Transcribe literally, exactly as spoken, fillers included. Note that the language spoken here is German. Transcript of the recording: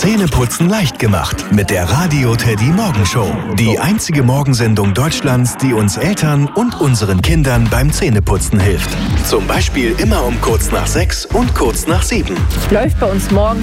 Zähneputzen leicht gemacht mit der Radio Teddy Morgenshow. Die einzige Morgensendung Deutschlands, die uns Eltern und unseren Kindern beim Zähneputzen hilft. Zum Beispiel immer um kurz nach sechs und kurz nach sieben. Läuft bei uns morgens